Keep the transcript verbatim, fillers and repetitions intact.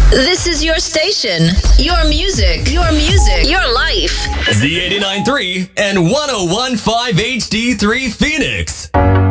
This is your station. Your music. Your music. Your life. Z eighty-nine point three and one oh one point five H D three Phoenix.